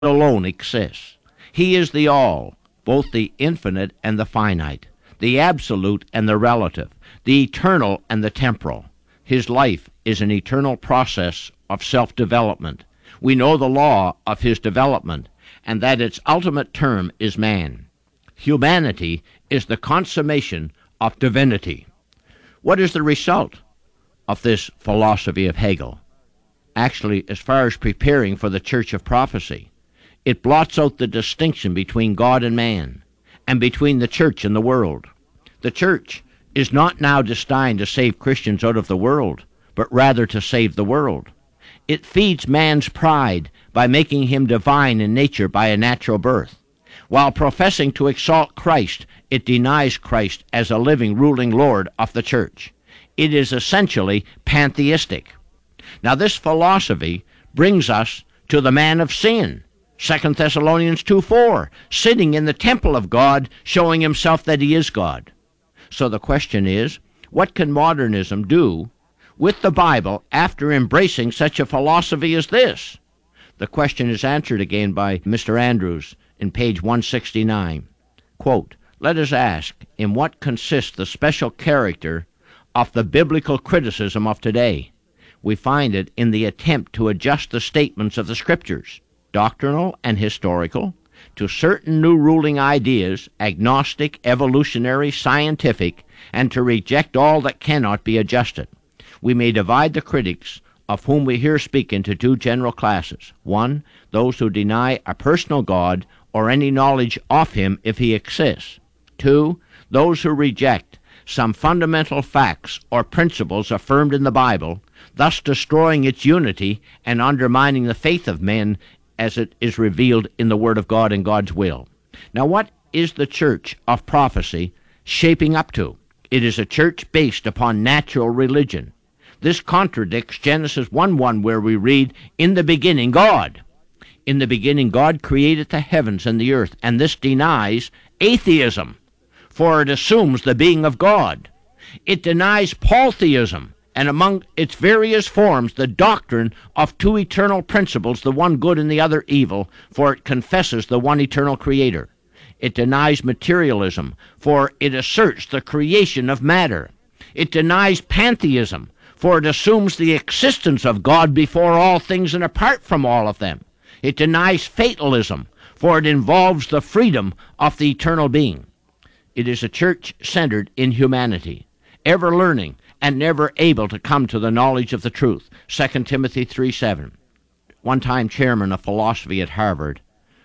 alone exists. He is the all, both the infinite and the finite, the absolute and the relative, the eternal and the temporal. His life is an eternal process of self-development. We know the law of his development, and that its ultimate term is man. Humanity is the consummation of divinity. What is the result of this philosophy of Hegel? Actually, as far as preparing for the Church of Prophecy, it blots out the distinction between God and man, and between the church and the world. The church is not now destined to save Christians out of the world, but rather to save the world. It feeds man's pride by making him divine in nature by a natural birth. While professing to exalt Christ, it denies Christ as a living, ruling Lord of the church. It is essentially pantheistic. Now, this philosophy brings us to the man of sin, 2 Thessalonians 2:4, sitting in the temple of God, showing himself that he is God. So the question is, what can modernism do with the Bible after embracing such a philosophy as this? The question is answered again by Mr. Andrews in page 169. Quote, "Let us ask, in what consists the special character of the biblical criticism of today? We find it in the attempt to adjust the statements of the Scriptures, doctrinal and historical, to certain new ruling ideas, agnostic, evolutionary, scientific, and to reject all that cannot be adjusted. We may divide the critics of whom we here speak into two general classes. 1, those who deny a personal God or any knowledge of him if he exists. 2, those who reject some fundamental facts or principles affirmed in the Bible, thus destroying its unity and undermining the faith of men as it is revealed in the Word of God and God's will." Now, what is the Church of Prophecy shaping up to? It is a church based upon natural religion. This contradicts Genesis 1:1, where we read, "In the beginning, God." In the beginning, God created the heavens and the earth, and this denies atheism, for it assumes the being of God. It denies polytheism, and among its various forms, the doctrine of two eternal principles, the one good and the other evil, for it confesses the one eternal Creator. It denies materialism, for it asserts the creation of matter. It denies pantheism, for it assumes the existence of God before all things and apart from all of them. It denies fatalism, for it involves the freedom of the eternal being. It is a church centered in humanity, ever learning and never able to come to the knowledge of the truth. 2 Timothy 3:7. One-time chairman of philosophy at Harvard,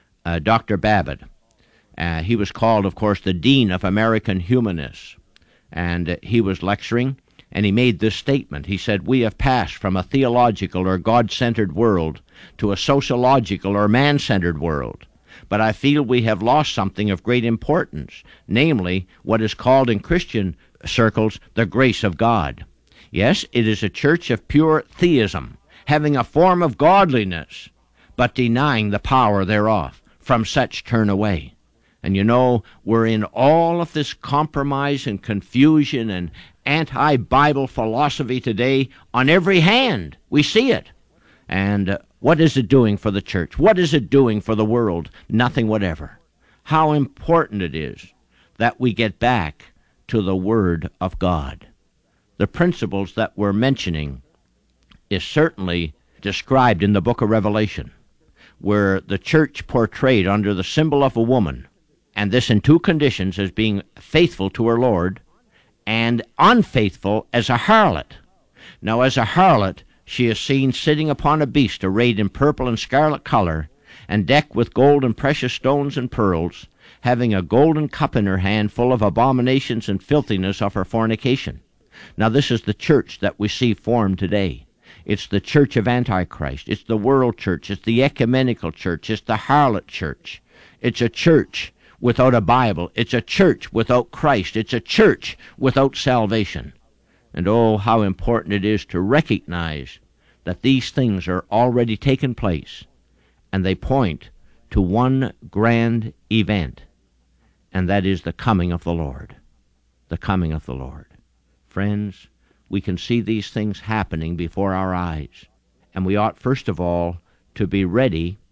Dr. Babbitt, he was called, of course, the Dean of American Humanists, and he was lecturing, and he made this statement. He said, "We have passed from a theological or God-centered world to a sociological or man-centered world. But I feel we have lost something of great importance, namely what is called in Christian circles the grace of God. Yes, it is a church of pure theism, having a form of godliness, but denying the power thereof. From such turn away." And you know, we're in all of this compromise and confusion and anti-Bible philosophy today on every hand. We see it. And what is it doing for the church? What is it doing for the world? Nothing whatever. How important it is that we get back to the Word of God. The principles that we're mentioning is certainly described in the book of Revelation, where the church portrayed under the symbol of a woman, and this in two conditions, as being faithful to her Lord and unfaithful as a harlot. Now, as a harlot, she is seen sitting upon a beast arrayed in purple and scarlet color, and decked with gold and precious stones and pearls, having a golden cup in her hand full of abominations and filthiness of her fornication. Now, this is the church that we see formed today. It's the church of Antichrist. It's the world church. It's the ecumenical church. It's the harlot church. It's a church without a Bible. It's a church without Christ. It's a church without salvation. And oh, how important it is to recognize that these things are already taking place, and they point to one grand event, and that is the coming of the Lord. The coming of the Lord. Friends, we can see these things happening before our eyes, and we ought, first of all, to be ready